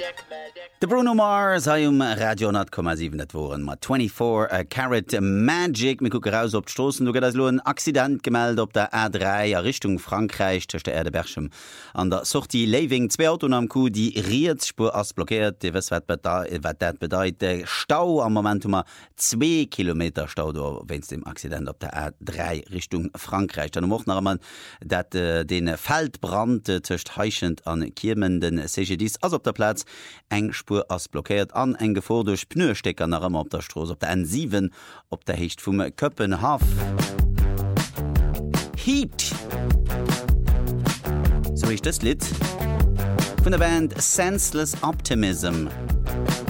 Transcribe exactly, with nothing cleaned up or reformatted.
De Bruno Mars ha um Radio net Komma sieben net woen mat vierundzwanzig uh, Carat Magic mir gucke raus op Stossen du lo ein Accident gemeldet op der A drei a Richtung Frankreich cht der Erdebergchem an der Sortie Leaving zwei Auton am Ku die Rietspur ass blockiert de wat wat dat bedeit de Stau am Momentum zwei Kilometer Stau do wenns dem Accident op der A drei Richtung Frankreich dann mocht nach man dat äh, den Feldbrand äh, tcht heichend an Kirmenden C G Ds as op der Platz eng Spur ass blockiert an eng Gefor durch Pneustecker nach immer op der Stroos op der N sieben op der Hecht vum Köppenhaf. Heat so ich das Lied von der Band Senseless Optimism.